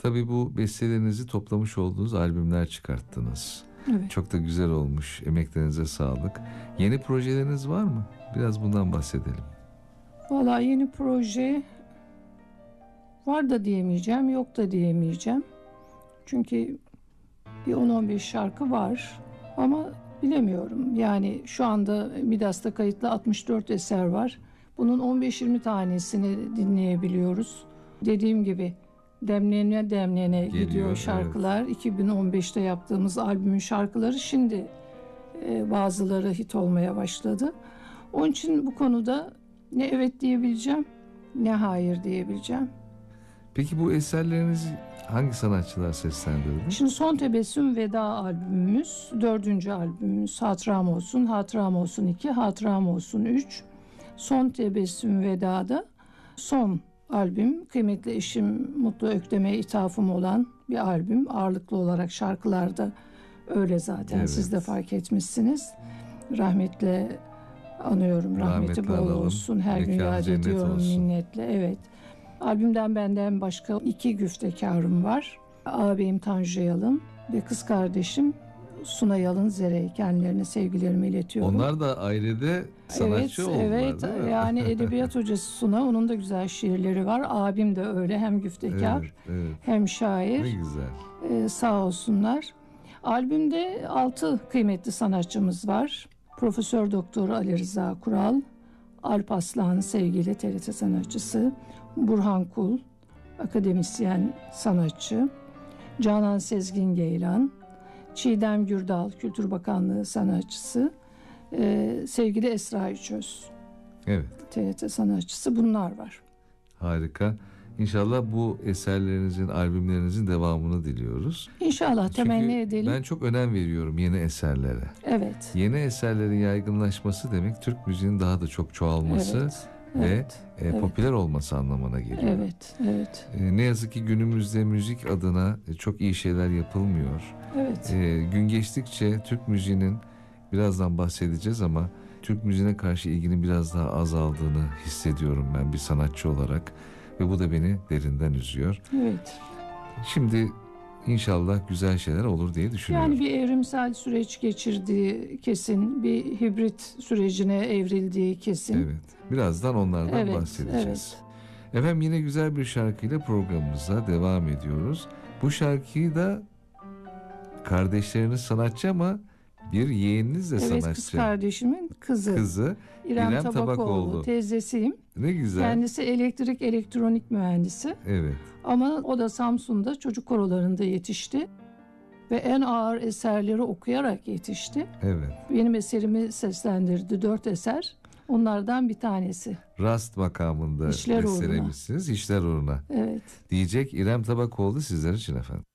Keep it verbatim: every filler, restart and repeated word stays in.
Tabii bu bestelerinizi toplamış olduğunuz albümler çıkarttınız. Evet. Çok da güzel olmuş. Emeklerinize sağlık. Yeni projeleriniz var mı? Biraz bundan bahsedelim. Vallahi yeni proje var da diyemeyeceğim, yok da diyemeyeceğim. Çünkü bir on on beş şarkı var ama bilemiyorum. Yani şu anda Midas'ta kayıtlı altmış dört eser var. Bunun on beş yirmi tanesini dinleyebiliyoruz. Dediğim gibi demlene demlene Geliyor, gidiyor şarkılar. Evet. iki bin on beşte yaptığımız albümün şarkıları şimdi e, bazıları hit olmaya başladı. Onun için bu konuda ne evet diyebileceğim ne hayır diyebileceğim. Peki bu eserlerinizi hangi sanatçılar seslendirdi? Şimdi Son Tebessüm Veda albümümüz, dördüncü albümümüz. Hatıram Olsun, Hatıram Olsun iki, Hatıram Olsun üç. Son Tebessüm Veda'da son albüm. Kıymetli eşim Mutlu Öktem'e ithafım olan bir albüm. Ağırlıklı olarak şarkılarda öyle zaten. Evet. Siz de fark etmişsiniz. Rahmetle anıyorum. Rahmeti Rahmetle bol analım. olsun. Her Mekan gün yad ediyorum olsun. minnetle. Evet. Albümden benden başka iki güftekarım var. Ağabeyim Tanju Yalın ve kız kardeşim Suna Yalın Zerey. Kendilerine sevgilerimi iletiyorum. Onlar da ailede sanatçı evet, oldular, evet. değil mi? Yani edebiyat hocası Suna, onun da güzel şiirleri var. Abim de öyle, hem güftekar evet, evet. hem şair. Ne güzel. Ee, sağ olsunlar. Albümde altı kıymetli sanatçımız var. Profesör Doktor Ali Rıza Kural, Alp Aslan sevgili T R T sanatçısı, Burhan Kul, akademisyen sanatçı, Canan Sezgin Geylan, Çiğdem Gürdal Kültür Bakanlığı sanatçısı, e, sevgili Esra Üçöz, evet. T R T sanatçısı, bunlar var. Harika. İnşallah bu eserlerinizin, albümlerinizin devamını diliyoruz. İnşallah, temenni Çünkü edelim. ben çok önem veriyorum yeni eserlere. Evet. Yeni eserlerin yaygınlaşması demek Türk müziğinin daha da çok çoğalması evet. ve evet. e, evet. popüler olması anlamına geliyor. Evet, evet. E, ne yazık ki günümüzde müzik adına çok iyi şeyler yapılmıyor. Evet. E, gün geçtikçe Türk müziğinin, birazdan bahsedeceğiz ama Türk müziğine karşı ilginin biraz daha azaldığını hissediyorum ben bir sanatçı olarak. Ve bu da beni derinden üzüyor. Evet. Şimdi inşallah güzel şeyler olur diye düşünüyorum. Yani bir evrimsel süreç geçirdiği kesin, bir hibrit sürecine evrildiği kesin. Evet. Birazdan onlardan evet, bahsedeceğiz. Evet. Efendim, yine güzel bir şarkıyla programımıza devam ediyoruz. Bu şarkıyı da kardeşleriniz sanatçı ama bir yeğeniniz de evet, sanatçı. Evet, kız kardeşimin kızı. Kızı İrem, İrem Tabakoğlu. Tabakoğlu. Teyzesiyim. Ne güzel. Kendisi elektrik elektronik mühendisi. Evet. Ama o da Samsun'da çocuk korolarında yetişti. Ve en ağır eserleri okuyarak yetişti. Evet. Benim eserimi seslendirdi. Dört eser. Onlardan bir tanesi. Rast makamında İşler bestelemişsiniz. İşler uğruna. Evet. Diyecek İrem Tabakoğlu sizler için efendim.